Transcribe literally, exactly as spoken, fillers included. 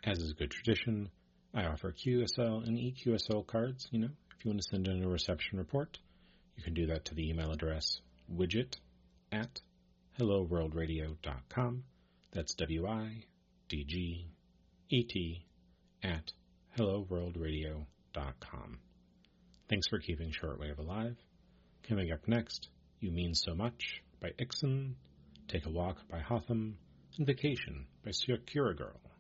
As is good tradition, I offer Q S L and E Q S L cards. You know, if you want to send in a reception report, you can do that to the email address widget at hello world radio dot com. That's W I D G E T at hello world radio dot com. Thanks for keeping Shortwave alive. Coming up next, You Mean So Much by Ixon, Take a Walk by Hotham, and Vacation by Sakura Girl.